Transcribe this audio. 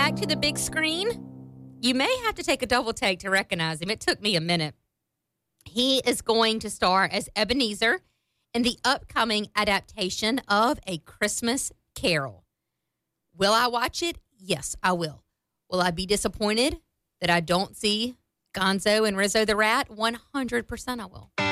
back to the big screen, you may have to take a double take to recognize him. It took me a minute. He is going to star as Ebenezer in the upcoming adaptation of A Christmas Carol. Will I watch it? Yes, I will. Will I be disappointed that I don't see Gonzo and Rizzo the Rat? 100% I will.